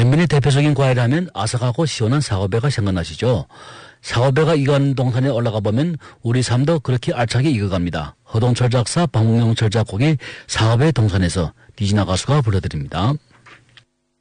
변변의 대표적인 과일 하면 아삭하고 시원한 사과배가 생각나시죠? 사과배가 익어가는 동산에 올라가 보면 우리 삶도 그렇게 알차게 익어갑니다. 허동철 작사, 박문영 작곡이 사과배 동산에서 디지나 가수가 불러드립니다.